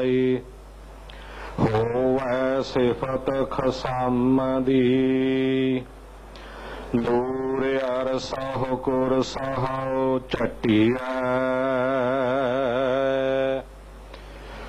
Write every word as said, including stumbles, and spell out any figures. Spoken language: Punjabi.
जाए। होवै सिफत खसम दी दूर अर सह कुर सहो चटिया।